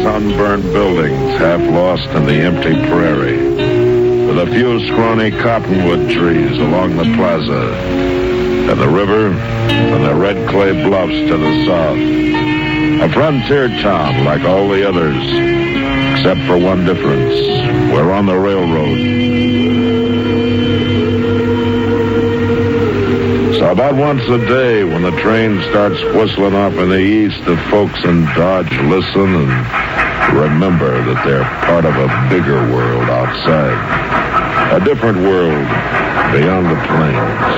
sunburned buildings half lost in the empty prairie, with a few scrawny cottonwood trees along the plaza, and the river and the red clay bluffs to the south. A frontier town like all the others, except for one difference. We're on the railroad. So about once a day, when the train starts whistling off in the east, the folks in Dodge listen and remember that they're part of a bigger world outside. A different world beyond the plains.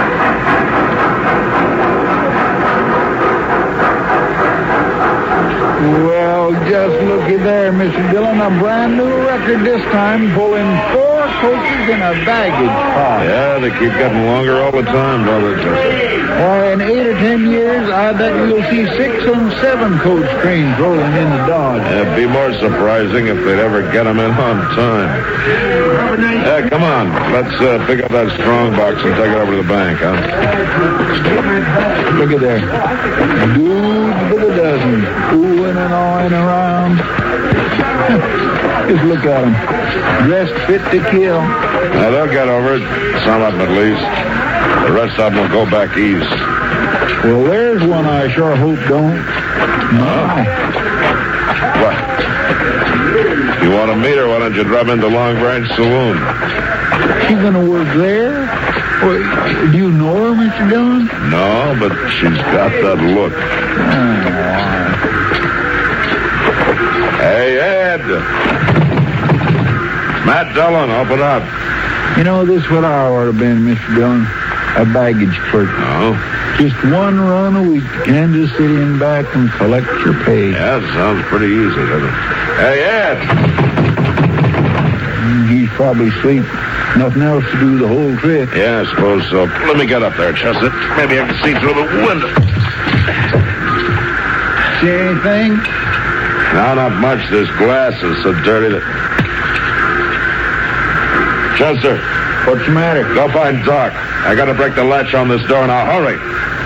Well, just looky there, Mr. Dillon. A brand new record this time, pulling 4 coaches in a baggage car. Yeah, they keep getting longer all the time, don't they, Chester? Why, in 8 or 10 years, I bet you'll see 6 and 7 coach trains rolling into Dodge. It'd be more surprising if they'd ever get them in on time. Come on. Let's pick up that strong box and take it over to the bank, huh? Look at there. Dudes by the dozen, oohing and awing around. Just look at them. Dressed fit to kill. Now, they'll get over it. Some of them, at least. The rest of them will go back east. Well, there's one I sure hope don't. My. What? You want to meet her? Why don't you drop into Long Branch Saloon? She gonna work there? Well, do you know her, Mr. Dillon? No, but she's got that look. Hey, Ed. Matt Dillon, open up. You know, this is what I ought to have been, Mr. Dillon. A baggage clerk. Oh? Just one run a week to Kansas City and back and collect your pay. Yeah, it sounds pretty easy, doesn't it? Hey, Ed! He's probably asleep. Nothing else to do the whole trip. Yeah, I suppose so. Let me get up there, Chester. Maybe I can see through the window. See anything? No, not much. This glass is so dirty that... Chester. What's the matter? Go find Doc. I gotta break the latch on this door now. Hurry.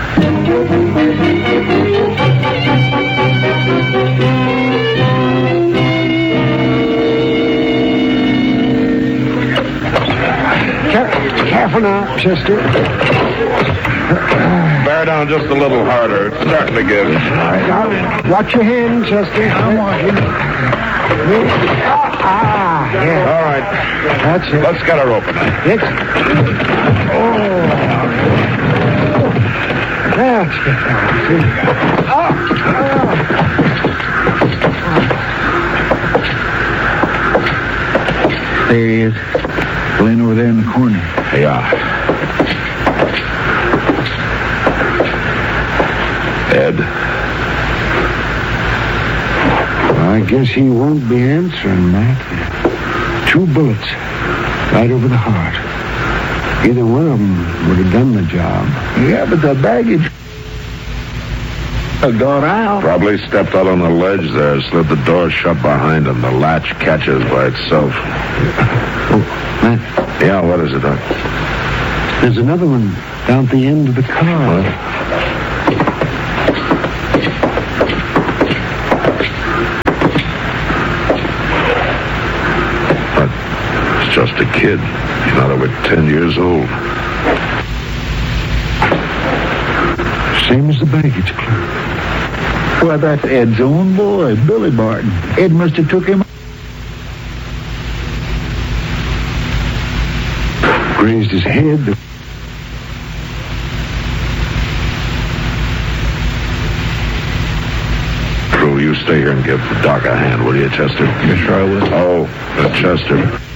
Careful now, Chester. Bear down just a little harder. It's starting to give. All right, now, watch your hand, Chester. I'm watching. Yeah. All right. That's it. Let's get her open. It's... Oh. That's it. There he is. Laying over there in the corner. Yeah. Ed. I guess he won't be answering, Matt. 2 bullets. Right over the heart. Either one of them would have done the job. Yeah, but the baggage... gone out. Probably stepped out on the ledge there, slid the door shut behind him. The latch catches by itself. Oh, Matt. Yeah, what is it, Doc? There's another one down at the end of the car. What? It's just a kid. He's not over 10 years old. Same as the baggage clerk. Why, that's Ed's own boy, Billy Barton. Ed must have took him. Grazed his head. Drew, you stay here and give Doc a hand, will you, Chester? Yes, sir, I will. Oh, Chester.